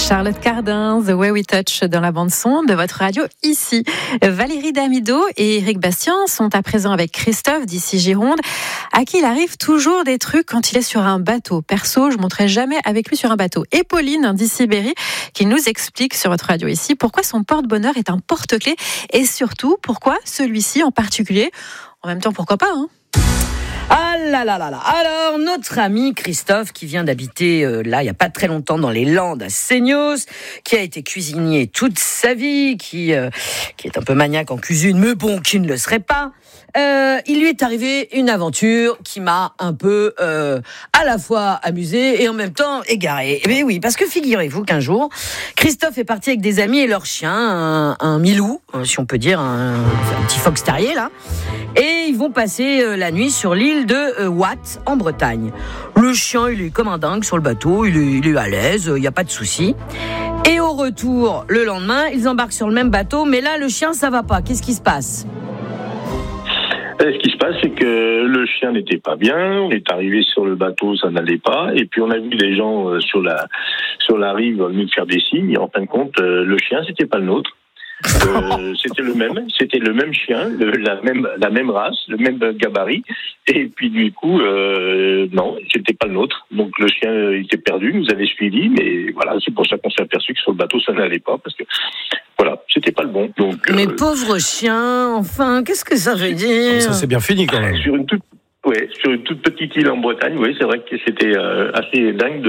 Charlotte Cardin, The Way We Touch dans la bande-son de votre radio ici. Valérie Damido et Éric Bastien sont à présent avec Christophe d'ici Gironde, à qui il arrive toujours des trucs quand il est sur un bateau. Perso, je ne monterai jamais avec lui sur un bateau. Et Pauline d'ici Berry, qui nous explique sur votre radio ici pourquoi son porte-bonheur est un porte-clés et surtout pourquoi celui-ci en particulier. En même temps, pourquoi pas, hein? Ah là là là là. Alors, notre ami Christophe, qui vient d'habiter là, il n'y a pas très longtemps, dans les Landes, à Seignos, qui a été cuisinier toute sa vie, qui est un peu maniaque en cuisine, mais bon, qui ne le serait pas. Il lui est arrivé une aventure qui m'a un peu à la fois amusé et en même temps égaré. Mais oui, parce que figurez-vous qu'un jour, Christophe est parti avec des amis et leur chien, un milou, si on peut dire, un petit fox terrier là, et ils vont passer la nuit sur l'île de Watt en Bretagne. Le chien, il est comme un dingue sur le bateau, il est à l'aise, il n'y a pas de souci. Et au retour, le lendemain, ils embarquent sur le même bateau, mais là, le chien, ça va pas. Qu'est-ce qui se passe ? Ce qui se passe, c'est que le chien n'était pas bien. On est arrivé sur le bateau, ça n'allait pas. Et puis on a vu les gens sur la rive nous faire des signes. Et en fin de compte, le chien, c'était pas le nôtre. C'était le même chien, la même race, le même gabarit. Et puis du coup, non, c'était pas le nôtre. Donc le chien était perdu, nous avait suivis. Mais voilà, c'est pour ça qu'on s'est aperçu que sur le bateau, ça n'allait pas, parce que voilà, c'était pas le bon. Donc, mais pauvre chien, enfin, qu'est-ce que ça veut dire ? Ça c'est bien fini quand même. Sur une toute petite île en Bretagne, oui, c'est vrai que c'était assez dingue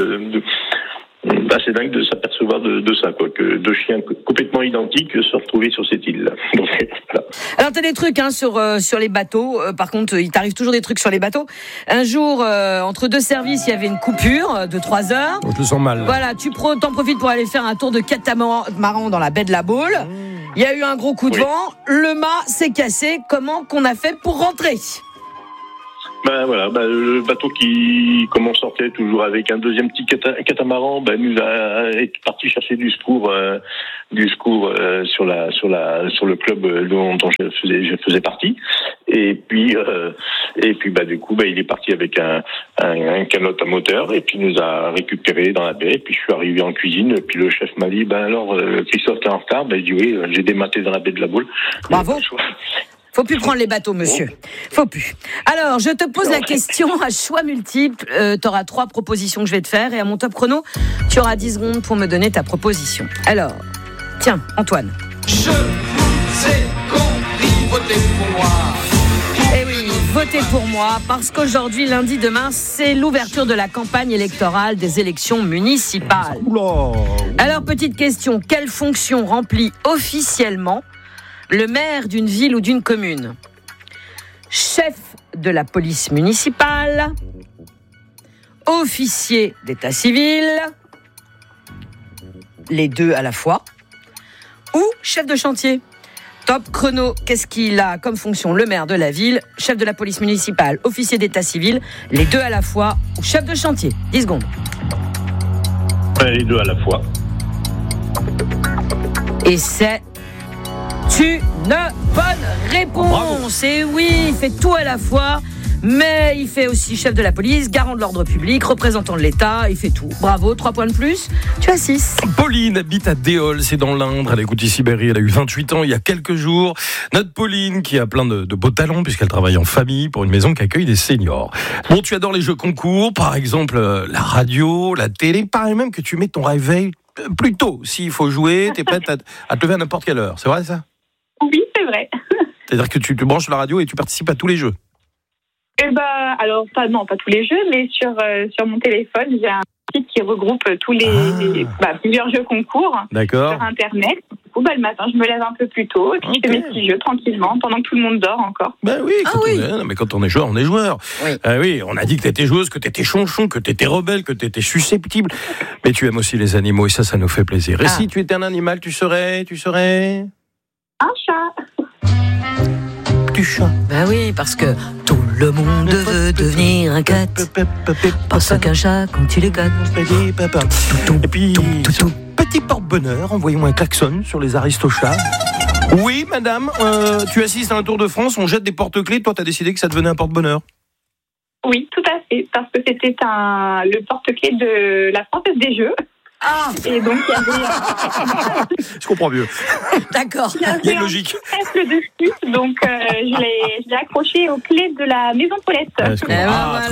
de s'apercevoir de ça, quoi, que deux chiens complètement identiques se retrouvaient sur cette île-là. Donc, voilà. Alors t'as des trucs sur les bateaux. Par contre, il t'arrive toujours des trucs sur les bateaux. Un jour, entre deux services, il y avait une coupure de 3 heures. Je le sens mal. Voilà, t'en profites pour aller faire un tour de catamaran dans la baie de la Baule. Il y a eu un gros coup de vent. Le mât s'est cassé. Comment qu'on a fait pour rentrer ? Le bateau qui, comme on sortait toujours avec un deuxième petit catamaran, nous est parti chercher du secours sur le club dont je faisais partie. Et puis du coup, il est parti avec un canot à moteur et puis nous a récupérés dans la baie. Et puis je suis arrivé en cuisine. Et puis le chef m'a dit, Christophe, t'es en retard. Il dit oui, j'ai dématé dans la baie de la Baule. Bravo. Faut plus prendre les bateaux, monsieur. Faut plus. Alors, je te pose la question à choix multiple. T'auras 3 propositions que je vais te faire. Et à mon top chrono, tu auras 10 secondes pour me donner ta proposition. Alors, tiens, Antoine. Je vous ai compris, votez pour moi. Eh oui, votez pour moi, parce qu'aujourd'hui, lundi de mars, c'est l'ouverture de la campagne électorale des élections municipales. Oula. Alors, petite question. Quelle fonction remplit officiellement le maire d'une ville ou d'une commune? Chef de la police municipale, officier d'état civil, les deux à la fois, ou chef de chantier? Top chrono, qu'est-ce qu'il a comme fonction le maire de la ville, chef de la police municipale, officier d'état civil, les deux à la fois, ou chef de chantier? 10 secondes. Les deux à la fois. Et c'est une bonne réponse. Et oui, il fait tout à la fois, mais il fait aussi chef de la police, garant de l'ordre public, représentant de l'État, il fait tout. Bravo, 3 points de plus, tu as 6. Pauline habite à Déol, c'est dans l'Indre. Elle écoute ici Berry, elle a eu 28 ans il y a quelques jours. Notre Pauline qui a plein de beaux talents puisqu'elle travaille en famille pour une maison qui accueille des seniors. Bon, tu adores les jeux concours, par exemple la radio, la télé, pareil même que tu mets ton réveil plus tôt. S'il faut jouer, t'es prête à te lever à n'importe quelle heure, c'est vrai ça? Oui, c'est vrai. C'est-à-dire que tu te branches sur la radio et tu participes à tous les jeux? Alors, pas tous les jeux, mais sur mon téléphone, j'ai un site qui regroupe tous plusieurs jeux concours. D'accord. Sur Internet. Du coup, le matin, je me lève un peu plus tôt et puis je fais mes petits jeux tranquillement pendant que tout le monde dort encore. Oui, quand on est joueur, on est joueur. Oui. Oui, on a dit que t'étais joueuse, que t'étais chonchon, que t'étais rebelle, que t'étais susceptible. Mais tu aimes aussi les animaux et ça nous fait plaisir. Et si tu étais un animal, tu serais Un chat. Du chat. Oui, parce que tout le monde veut devenir un cat. Parce qu'un chat, quand il est cat. Et puis, petit porte-bonheur, envoyez-moi un klaxon sur les aristochats. Oui, madame, tu assistes à un Tour de France, on jette des porte-clés, toi t'as décidé que ça devenait un porte-bonheur. Oui, tout à fait, parce que c'était le porte-clés de la Française des Jeux. Et donc, il y avait Je comprends mieux. D'accord. Il y a une logique. trèfle dessus. Donc, je l'ai accroché aux clés de la maison Paulette. Ouais, je comprends. Eh ben, voilà.